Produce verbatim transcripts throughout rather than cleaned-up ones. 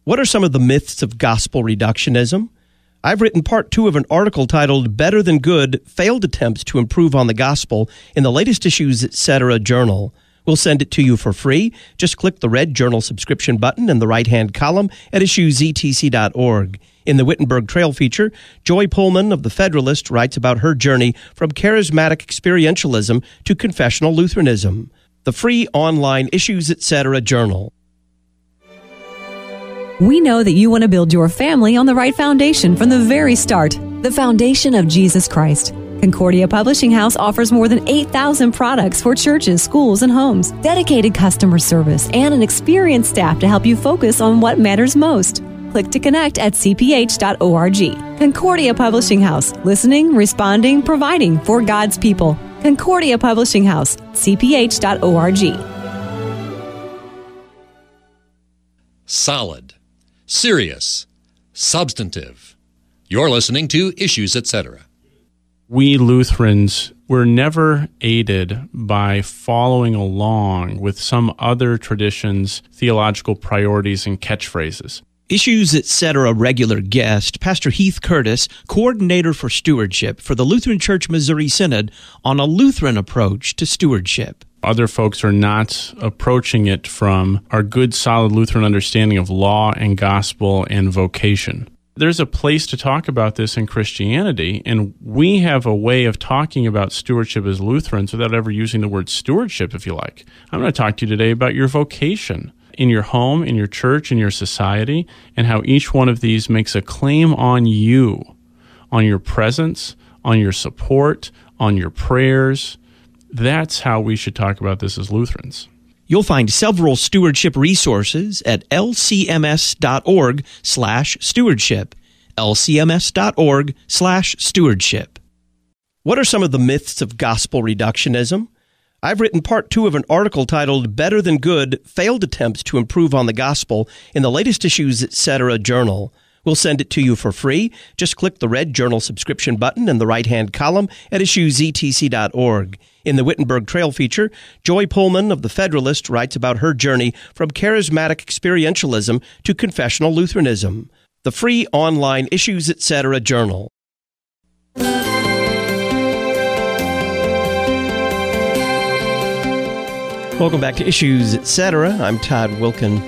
What are some of the myths of gospel reductionism? I've written part two of an article titled Better Than Good, Failed Attempts to Improve on the Gospel in the latest Issues, et cetera journal. We'll send it to you for free. Just click the red journal subscription button in the right-hand column at issues e t c dot org. In the Wittenberg Trail feature, Joy Pullman of The Federalist writes about her journey from charismatic experientialism to confessional Lutheranism. The free online Issues, et cetera journal. We know that you want to build your family on the right foundation from the very start, the foundation of Jesus Christ. Concordia Publishing House offers more than eight thousand products for churches, schools, and homes, dedicated customer service, and an experienced staff to help you focus on what matters most. Click to connect at c p h dot org. Concordia Publishing House, listening, responding, providing for God's people. Concordia Publishing House, c p h dot org. Solid, serious, substantive. You're listening to Issues, et cetera. We Lutherans were never aided by following along with some other tradition's theological priorities and catchphrases. Issues, et cetera regular guest, Pastor Heath Curtis, coordinator for stewardship for the Lutheran Church Missouri Synod, on a Lutheran approach to stewardship. Other folks are not approaching it from our good, solid Lutheran understanding of law and gospel and vocation. There's a place to talk about this in Christianity, and we have a way of talking about stewardship as Lutherans without ever using the word stewardship, if you like. I'm going to talk to you today about your vocation in your home, in your church, in your society, and how each one of these makes a claim on you, on your presence, on your support, on your prayers. That's how we should talk about this as Lutherans. You'll find several stewardship resources at l c m s dot org slash stewardship, l c m s dot org slash stewardship. What are some of the myths of gospel reductionism? I've written part two of an article titled Better Than Good, Failed Attempts to Improve on the Gospel in the latest Issues, et cetera journal. We'll send it to you for free. Just click the red journal subscription button in the right-hand column at issues e t c dot org. In the Wittenberg Trail feature, Joy Pullman of The Federalist writes about her journey from charismatic experientialism to confessional Lutheranism. The free online Issues, et cetera journal. Welcome back to Issues, et cetera. I'm Todd Wilkin.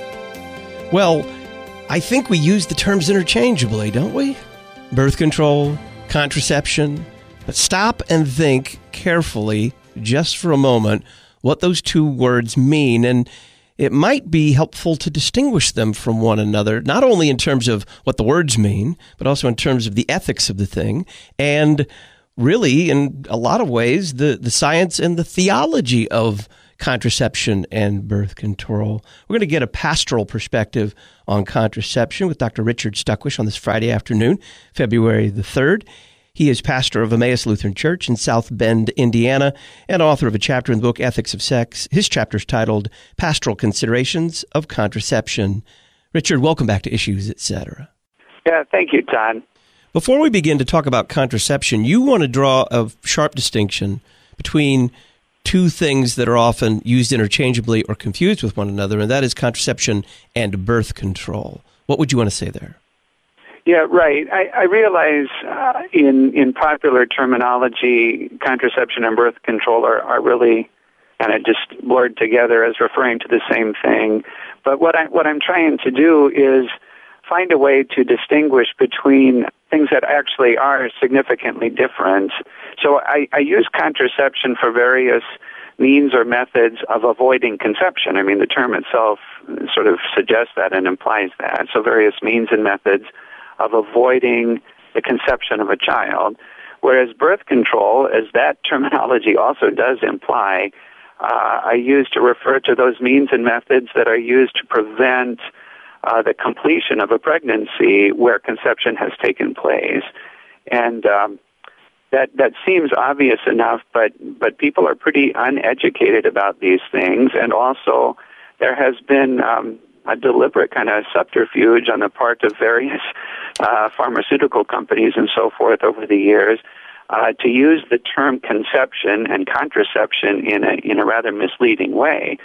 Well, I think we use the terms interchangeably, don't we? Birth control, contraception. But stop and think carefully, just for a moment, what those two words mean. And it might be helpful to distinguish them from one another, not only in terms of what the words mean, but also in terms of the ethics of the thing. And really, in a lot of ways, the, the science and the theology of contraception and birth control. We're going to get a pastoral perspective on contraception with Doctor Richard Stuckwish on this Friday afternoon, February the third. He is pastor of Emmaus Lutheran Church in South Bend, Indiana, and author of a chapter in the book Ethics of Sex. His chapter is titled Pastoral Considerations of Contraception. Richard, welcome back to Issues, et cetera. Yeah, thank you, Todd. Before we begin to talk about contraception, you want to draw a sharp distinction between two things that are often used interchangeably or confused with one another, and that is contraception and birth control. What would you want to say there? Yeah, right. I, I realize uh, in in popular terminology, contraception and birth control are, are really kind of just blurred together as referring to the same thing. But what I what I'm trying to do is find a way to distinguish between things that actually are significantly different. So I, I use contraception for various means or methods of avoiding conception. I mean, the term itself sort of suggests that and implies that. So various means and methods of avoiding the conception of a child. Whereas birth control, as that terminology also does imply, uh, I use to refer to those means and methods that are used to prevent uh, the completion of a pregnancy where conception has taken place. And um, that that seems obvious enough, but, but people are pretty uneducated about these things. And also there has been um, a deliberate kind of subterfuge on the part of various uh, pharmaceutical companies and so forth over the years uh, to use the term conception and contraception in a in a rather misleading way.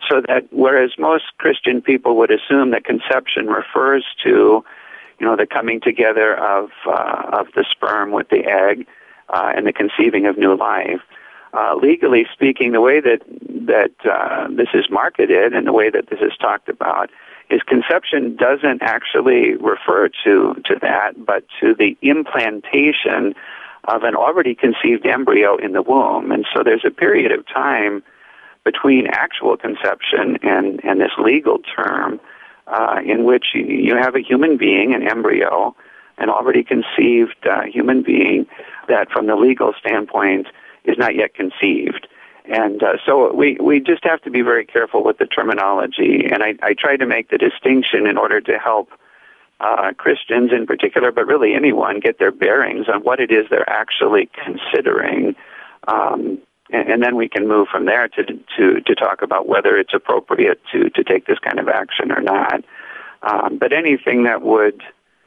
So that whereas most Christian people would assume that conception refers to, you know, the coming together of uh, of the sperm with the egg uh, and the conceiving of new life, uh, legally speaking, the way that that uh, this is marketed and the way that this is talked about is conception doesn't actually refer to to that, but to the implantation of an already conceived embryo in the womb. And so there's a period of time between actual conception and, and this legal term uh, in which you have a human being, an embryo, an already conceived uh, human being that from the legal standpoint is not yet conceived. And uh, so we, we just have to be very careful with the terminology. And I, I try to make the distinction in order to help uh, Christians in particular, but really anyone, get their bearings on what it is they're actually considering. Um, and, and then we can move from there to, to, to talk about whether it's appropriate to, to take this kind of action or not. Um, but anything that would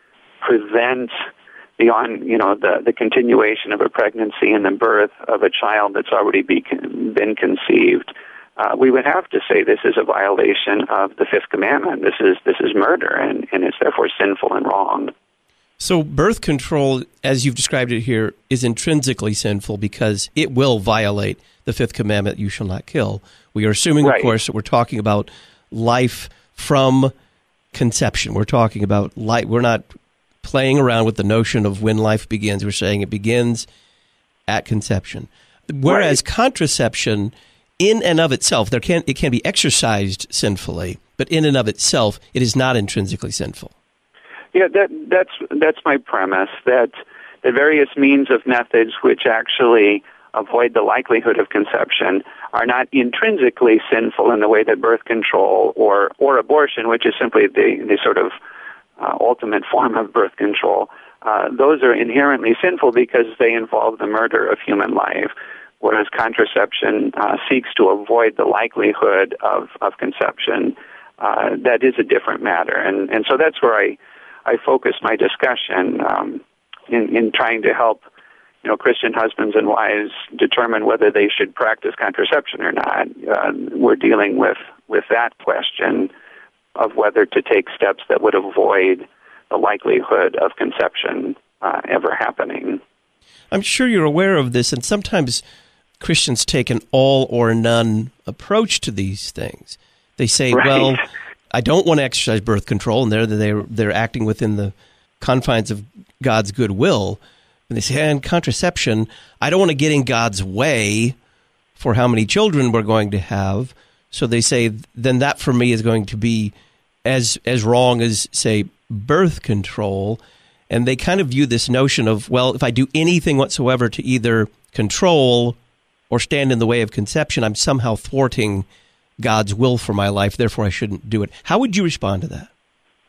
prevent beyond, you know, the, the continuation of a pregnancy and the birth of a child that's already be, been conceived, uh, we would have to say this is a violation of the fifth commandment. This is this is murder, and, and it's therefore sinful and wrong. So birth control, as you've described it here, is intrinsically sinful because it will violate the fifth commandment, you shall not kill. We are assuming, right. of course, that we're talking about life from conception. We're talking about life. We're not playing around with the notion of when life begins. We're saying it begins at conception. Whereas right. contraception, in and of itself, there can it can be exercised sinfully, but in and of itself, it is not intrinsically sinful. Yeah, that, that's that's my premise, that the various means of methods which actually avoid the likelihood of conception are not intrinsically sinful in the way that birth control or, or abortion, which is simply the, the sort of Uh, ultimate form of birth control, uh, those are inherently sinful because they involve the murder of human life, whereas contraception uh, seeks to avoid the likelihood of, of conception. Uh, that is a different matter. And, and so that's where I, I focus my discussion um, in, in trying to help, you know, Christian husbands and wives determine whether they should practice contraception or not. Uh, we're dealing with, with that question of whether to take steps that would avoid the likelihood of conception uh, ever happening. I'm sure you're aware of this, and sometimes Christians take an all or none approach to these things. They say, right. well, I don't want to exercise birth control, and they're, they're, they're acting within the confines of God's goodwill. And they say, and contraception, I don't want to get in God's way for how many children we're going to have. So they say, then that for me is going to be as as wrong as, say, birth control. And they kind of view this notion of, well, if I do anything whatsoever to either control or stand in the way of conception, I'm somehow thwarting God's will for my life, therefore I shouldn't do it. How would you respond to that?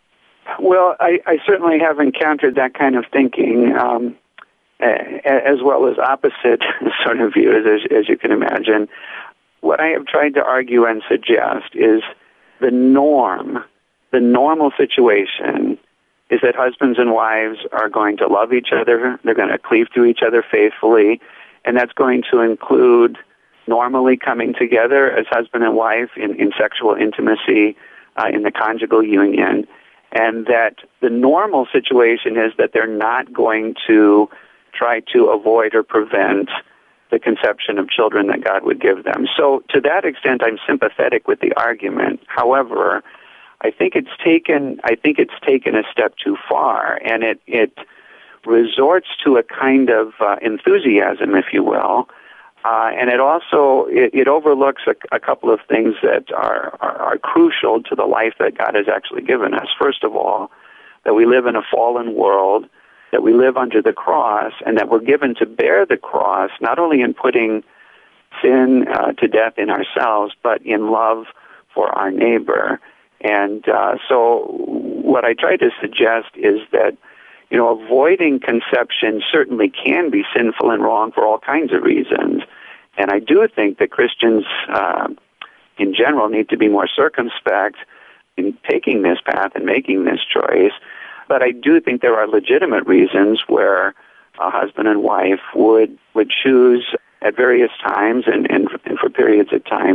Well, I, I certainly have encountered that kind of thinking, um, as well as opposite sort of views, as, as you can imagine. What I have tried to argue and suggest is the norm, the normal situation is that husbands and wives are going to love each other, they're going to cleave to each other faithfully, and that's going to include normally coming together as husband and wife in, in sexual intimacy, uh, in the conjugal union, and that the normal situation is that they're not going to try to avoid or prevent the conception of children that God would give them. So to that extent, I'm sympathetic with the argument. However, I think it's taken, I think it's taken a step too far, and it, it resorts to a kind of uh, enthusiasm, if you will, uh, and it also, it, it overlooks a, a couple of things that are, are, are crucial to the life that God has actually given us. First of all, that we live in a fallen world, that we live under the cross, and that we're given to bear the cross, not only in putting sin uh, to death in ourselves, but in love for our neighbor. And uh, so what I try to suggest is that, you know, avoiding conception certainly can be sinful and wrong for all kinds of reasons. And I do think that Christians uh, in general need to be more circumspect in taking this path and making this choice. But I do think there are legitimate reasons where a husband and wife would, would choose at various times and, and, and for periods of time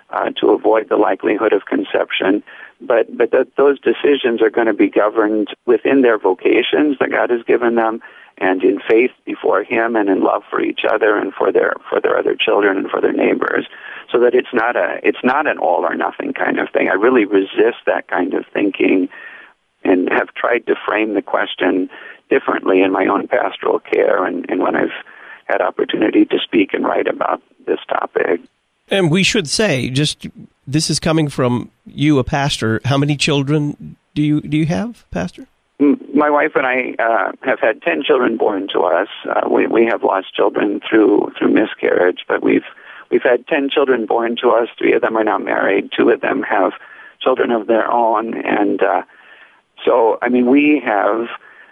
uh, to avoid the likelihood of conception. But but that those decisions are going to be governed within their vocations that God has given them, and in faith before Him, and in love for each other and for their for their other children and for their neighbors. So that it's not a it's not an all or nothing kind of thing. I really resist that kind of thinking, and have tried to frame the question differently in my own pastoral care, and, and when I've had opportunity to speak and write about this topic. And we should say, just this is coming from you, a pastor. How many children do you do you have, Pastor? My wife and I uh, have had ten children born to us. Uh, we we have lost children through through miscarriage, but we've we've had ten children born to us. Three of them are now married. Two of them have children of their own, and uh, so I mean we have,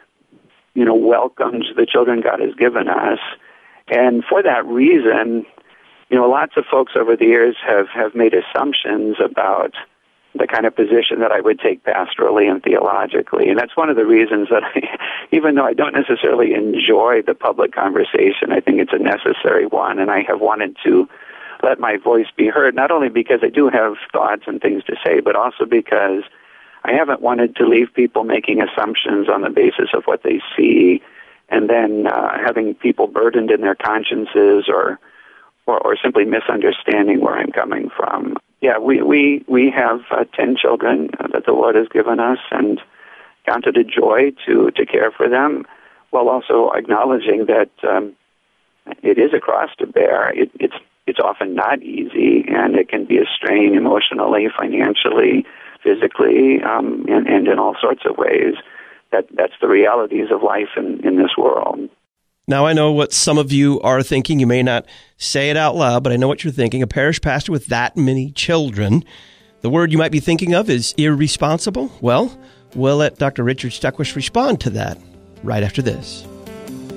you know, welcomed the children God has given us, and for that reason, you know, lots of folks over the years have, have made assumptions about the kind of position that I would take pastorally and theologically. And that's one of the reasons that I, even though I don't necessarily enjoy the public conversation, I think it's a necessary one, and I have wanted to let my voice be heard, not only because I do have thoughts and things to say, but also because I haven't wanted to leave people making assumptions on the basis of what they see, and then uh, having people burdened in their consciences or Or, or simply misunderstanding where I'm coming from. Yeah, we we, we have uh, ten children that the Lord has given us, and count it a joy to, to care for them, while also acknowledging that um, it is a cross to bear. It, it's it's often not easy, and it can be a strain emotionally, financially, physically, um, and, and in all sorts of ways. That that's the realities of life in, in this world. Now, I know what some of you are thinking. You may not say it out loud, but I know what you're thinking. A parish pastor with that many children. The word you might be thinking of is irresponsible. Well, we'll let Doctor Richard Stuckwish respond to that right after this.